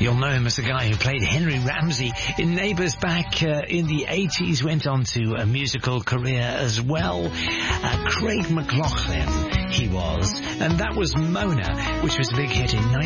You'll know him as the guy who played Henry Ramsey in Neighbours back in the 80s, went on to a musical career as well. Craig McLachlan he was, and that was Mona, which was a big hit in